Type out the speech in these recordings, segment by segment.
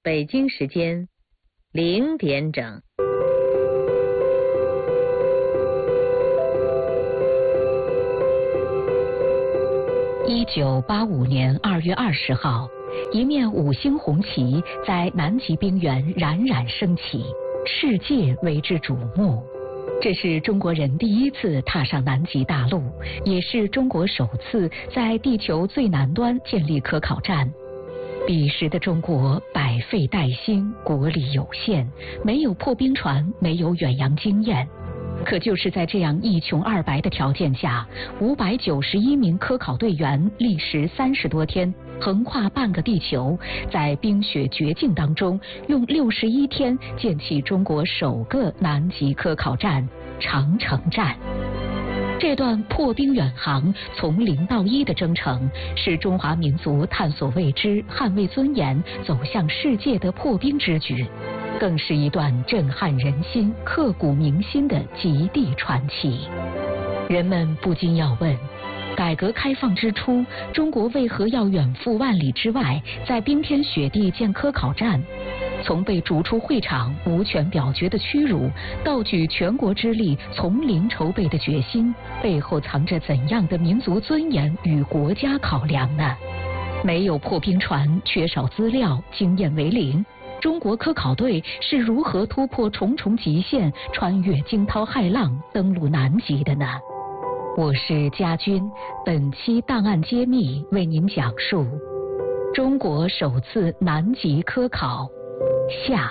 北京时间0点整。 1985年2月20号，一面5星红旗在南极冰原冉冉升起，世界为之瞩目。这是中国人第一次踏上南极大陆，也是中国首次在地球最南端建立科考站。彼时的中国百废待兴，国力有限，没有破冰船，没有远洋经验。可就是在这样一穷二白的条件下，591名科考队员历时30多天，横跨半个地球，在冰雪绝境当中，用61天建起中国首个南极科考站长城站。这段破冰远航从0到1的征程，是中华民族探索未知、捍卫尊严、走向世界的破冰之举，更是一段震撼人心、刻骨铭心的极地传奇。人们不禁要问，改革开放之初，中国为何要远赴万里之外，在冰天雪地建科考站？从被逐出会场、无权表决的屈辱，到举全国之力从零筹备的决心，背后藏着怎样的民族尊严与国家考量呢？没有破冰船，缺少资料，经验为零。中国科考队是如何突破重重极限，穿越惊涛骇浪，登陆南极的呢？我是家军，本期档案揭秘为您讲述中国首次南极科考下。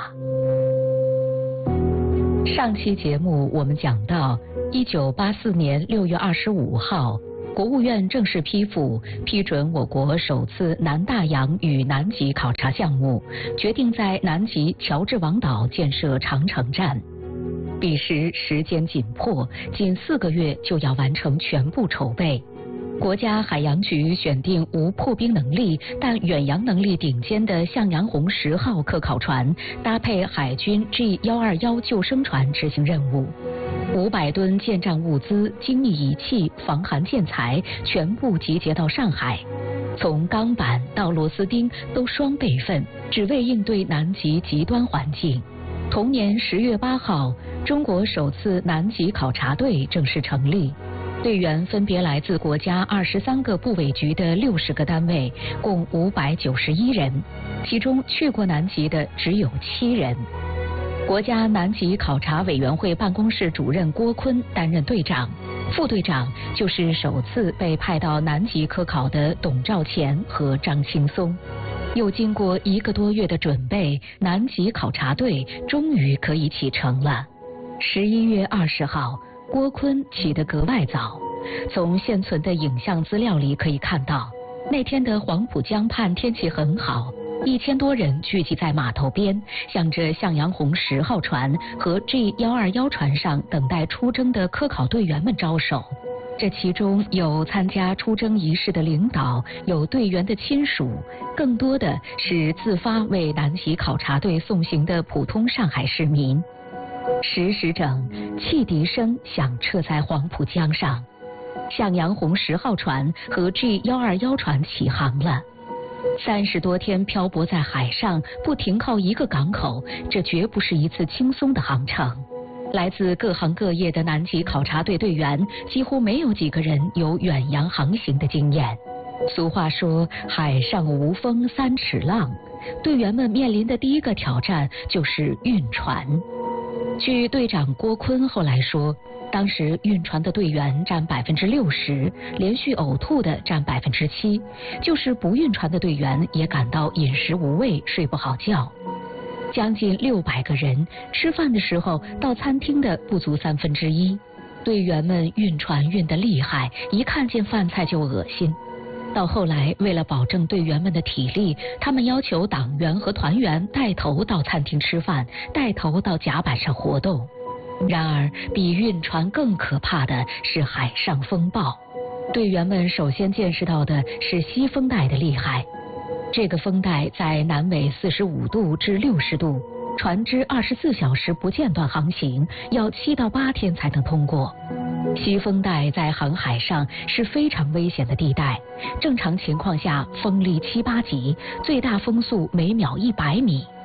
上期节目我们讲到，1984年6月25号，国务院正式批复批准我国首次南大洋与南极考察项目，决定在南极乔治王岛建设长城站。彼时时间紧迫，仅4个月就要完成全部筹备。国家海洋局选定无破冰能力但远洋能力顶尖的向阳红10号科考船，搭配海军 G121救生船执行任务。500吨建站物资、精密仪器、防寒建材全部集结到上海，从钢板到螺丝钉都双备份，只为应对南极极端环境。同年10月8号，中国首次南极考察队正式成立，队员分别来自国家23个部委局的60个单位，共591人，其中去过南极的只有7人。国家南极考察委员会办公室主任郭坤担任队长，副队长就是首次被派到南极科考的董兆乾和张青松。又经过1个多月的准备，南极考察队终于可以启程了。11月20号，郭坤起得格外早。从现存的影像资料里可以看到，那天的黄浦江畔天气很好，1000多人聚集在码头边，向着向阳红10号船和 G121船上等待出征的科考队员们招手。这其中有参加出征仪式的领导，有队员的亲属，更多的是自发为南极考察队送行的普通上海市民。10时整，汽笛声响彻在黄浦江上，向阳红10号船和 G121船起航了。30多天漂泊在海上，不停靠一个港口，这绝不是一次轻松的航程。来自各行各业的南极考察队队员，几乎没有几个人有远洋航行的经验。俗话说，海上无风3尺浪，队员们面临的第一个挑战就是运船。据队长郭坤后来说，当时运船的队员占60%，连续呕吐的占7%，就是不运船的队员也感到饮食无味，睡不好觉。将近600个人，吃饭的时候到餐厅的不足1/3。队员们运船运得厉害，一看见饭菜就恶心。到后来，为了保证队员们的体力，他们要求党员和团员带头到餐厅吃饭，带头到甲板上活动。然而，比运船更可怕的是海上风暴。队员们首先见识到的是西风带的厉害。这个风带在南纬45度至60度，船只24小时不间断航行，要7到8天才能通过。西风带在航海上是非常危险的地带，正常情况下风力7、8级，最大风速每秒100米。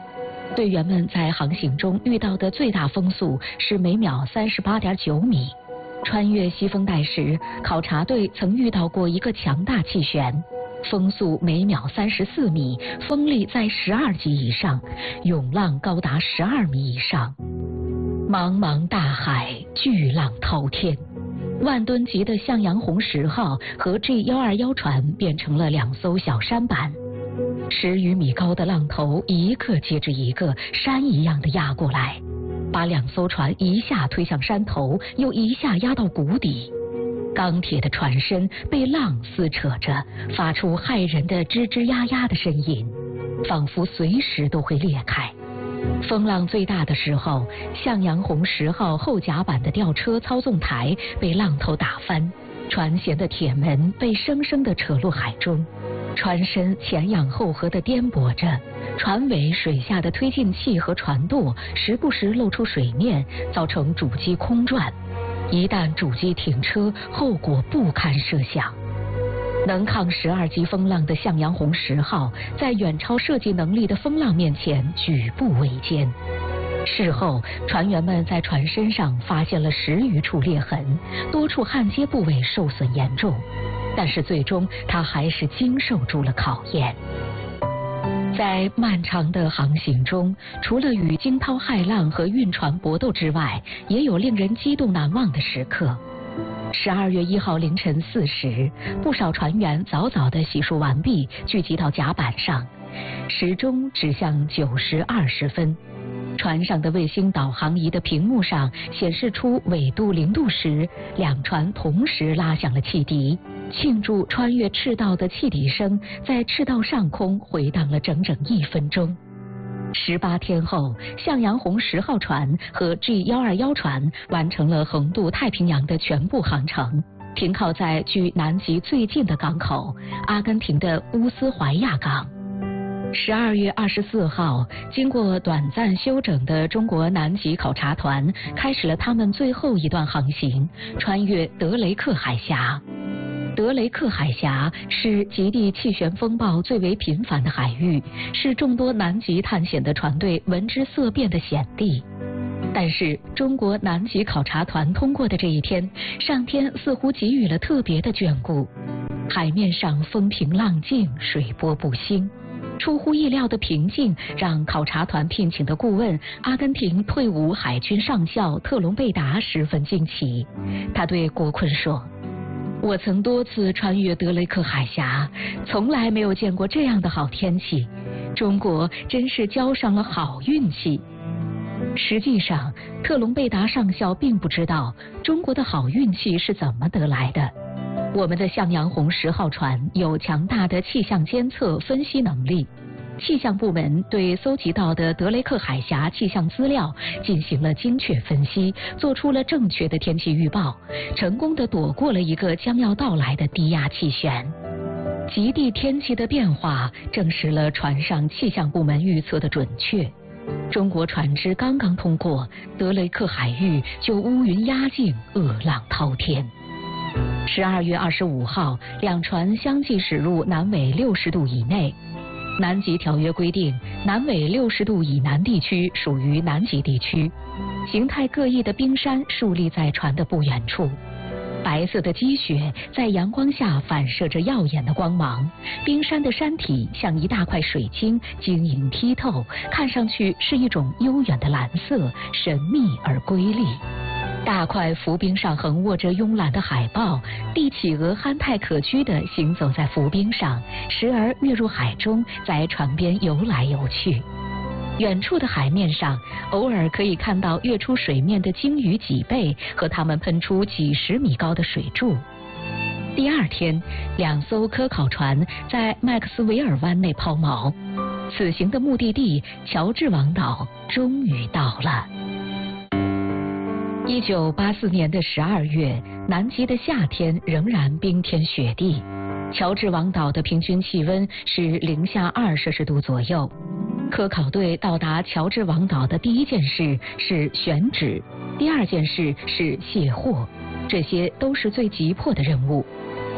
队员们在航行中遇到的最大风速是每秒38.9米。穿越西风带时，考察队曾遇到过一个强大气旋，风速每秒34米，风力在12级以上，涌浪高达12米以上。茫茫大海，巨浪滔天。万吨级的向阳红10号和 G121 船变成了2艘小舢板，10余米高的浪头一个接着一个，山一样的压过来，把2艘船一下推向山头，又一下压到谷底。钢铁的船身被浪撕扯着，发出骇人的吱吱呀呀的声音，仿佛随时都会裂开。风浪最大的时候，向阳红10号后甲板的吊车操纵台被浪头打翻，船舷的铁门被生生地扯入海中，船身前仰后合地颠簸着，船尾水下的推进器和船舵时不时露出水面，造成主机空转。一旦主机停车，后果不堪设想。能抗12级风浪的向阳红10号，在远超设计能力的风浪面前举步维艰。事后，船员们在船身上发现了10余处裂痕，多处焊接部位受损严重，但是最终它还是经受住了考验。在漫长的航行中，除了与惊涛骇浪和运船搏斗之外，也有令人激动难忘的时刻。12月1号凌晨4时，不少船员早早地洗漱完毕，聚集到甲板上，时钟指向9时20分。船上的卫星导航仪的屏幕上显示出纬度0度时，2船同时拉响了汽笛，庆祝穿越赤道的汽笛声在赤道上空回荡了整整1分钟。18天后，向阳红10号船和 G121 船完成了横渡太平洋的全部航程，停靠在距南极最近的港口——阿根廷的乌斯怀亚港。12月24号，经过短暂休整的中国南极考察团开始了他们最后一段航行，穿越德雷克海峡。德雷克海峡是极地气旋风暴最为频繁的海域，是众多南极探险的船队闻之色变的险地。但是中国南极考察团通过的这一天，上天似乎给予了特别的眷顾。海面上风平浪静，水波不兴。出乎意料的平静让考察团聘请的顾问阿根廷退伍海军上校特隆贝达十分惊奇。他对郭坤说：“我曾多次穿越德雷克海峡，从来没有见过这样的好天气。中国真是交上了好运气。”实际上，特隆贝达上校并不知道中国的好运气是怎么得来的。我们的向阳红10号船有强大的气象监测分析能力，气象部门对搜集到的德雷克海峡气象资料进行了精确分析，做出了正确的天气预报，成功地躲过了一个将要到来的低压气旋。极地天气的变化证实了船上气象部门预测的准确。中国船只刚刚通过德雷克海域，就乌云压境，恶浪滔天。12月25号，两船相继驶入南纬60度以内。南极条约规定，南纬60度以南地区属于南极地区。形态各异的冰山竖立在船的不远处，白色的积雪在阳光下反射着耀眼的光芒，冰山的山体像一大块水晶，晶莹剔透，看上去是一种悠远的蓝色，神秘而瑰丽。大块浮冰上横卧着慵懒的海豹，帝企鹅憨态可掬地行走在浮冰上，时而跃入海中，在船边游来游去。远处的海面上，偶尔可以看到跃出水面的鲸鱼脊背和它们喷出几10米高的水柱。第二天，2艘科考船在麦克斯韦尔湾内抛锚，此行的目的地乔治王岛终于到了。1984年的12月，南极的夏天仍然冰天雪地，乔治王岛的平均气温是零下2摄氏度左右。科考队到达乔治王岛的第一件事是选址，第二件事是卸货，这些都是最急迫的任务。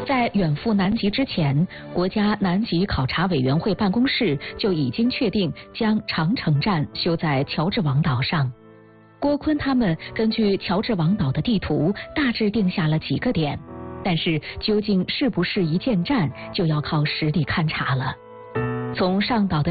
在远赴南极之前，国家南极考察委员会办公室就已经确定将长城站修在乔治王岛上。郭坤他们根据乔治王岛的地图大致定下了几个点，但是究竟是不是一建站，就要靠实地勘察了。从上岛的